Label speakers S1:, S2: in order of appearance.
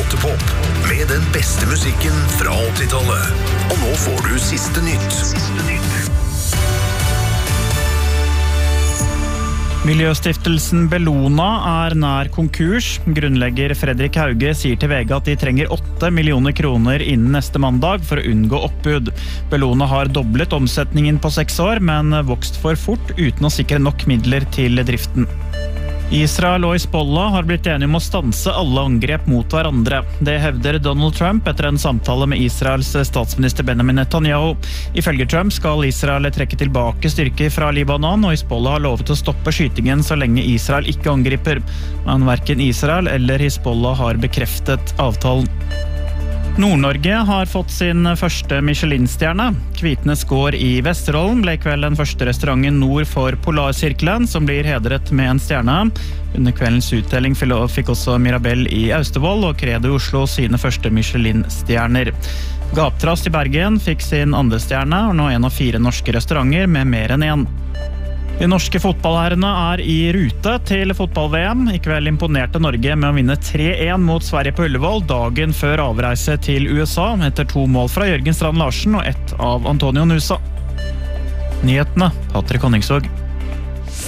S1: Teaterpop med den beste musikken fra 80-tallet. Og nå får du siste nytt.
S2: Miljøstiftelsen Bellona nær konkurs. Grunnlegger Fredrik Hauge sier til VG at de trenger 8 millioner kroner innen neste mandag for å unngå oppbud. Bellona har doblet omsetningen på 6 år, men vokst for fort uten å sikre nok midler til driften. Israel og Hizbollah har blitt enige om å stanse alle angrep mot hverandre. Det hevder Donald Trump etter en samtale med Israels statsminister Benjamin Netanyahu. Ifølge Trump skal Israel trekke tilbake styrker fra Libanon, og Hizbollah har lovet å stoppe skytingen så lenge Israel ikke angriper. Men hverken Israel eller Hizbollah har bekreftet avtalen. Nord-Norge har fått sin første Michelin-stjerne. Kvitnes gård i Vesterålen ble i kveld den første restauranten nord for Polarsirkelen, som blir hedret med en stjerne. Under kveldens utdeling fikk også Mirabelle i Austevoll og Credo i Oslo sine første Michelin-stjerner. Gaptrast i Bergen fikk sin andre stjerne, og nå en av 4 norske restauranter med mer enn 1. De norske fotballherrene i rute til fotball-VM. I kveld imponerte Norge med å vinne 3-1 mot Sverige på Ullevål dagen før avreise til USA, etter 2 mål fra Jørgen Strand Larsen og 1 av Antonio Nusa. Nyhetene, Patrick Honningsvåg.